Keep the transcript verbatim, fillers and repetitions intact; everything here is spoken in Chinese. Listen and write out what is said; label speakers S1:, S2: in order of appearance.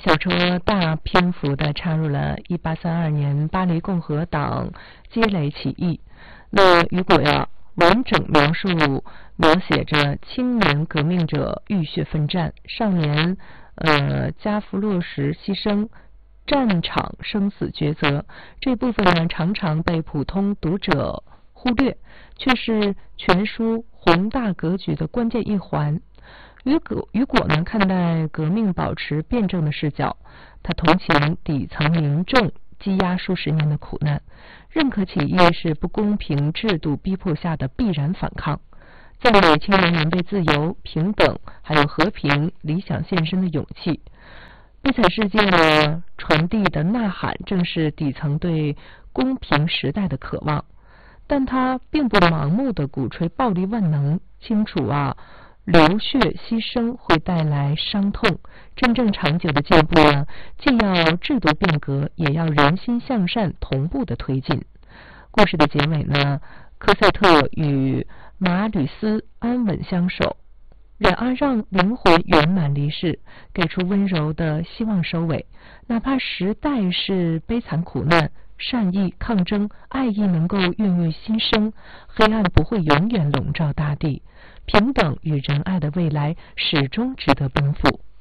S1: 小说大篇幅地插入了一八三二年巴黎共和党街垒起义。那雨果呀，完整描述描写着青年革命者浴血奋战，少年呃加弗洛什牺牲，战场生死抉择。这部分呢，常常被普通读者忽略，却是全书宏大格局的关键一环。雨果雨果呢，看待革命保持辩证的视角，他同情底层民众积压数十年的苦难，认可起义是不公平制度逼迫下的必然反抗，赞美青年人为自由、平等还有和平理想献身的勇气。悲惨世界呢，传递的呐喊正是底层对公平时代的渴望，但他并不盲目的鼓吹暴力万能，清楚啊流血牺牲会带来伤痛，真正长久的进步呢，既要制度变革，也要人心向善同步的推进。故事的结尾呢，科赛特与马吕斯安稳相守，冉阿让灵魂圆满离世，给出温柔的希望收尾。哪怕时代是悲惨苦难，善意抗争，爱意能够孕育新生，黑暗不会永远笼罩大地，平等与仁爱的未来始终值得奔赴。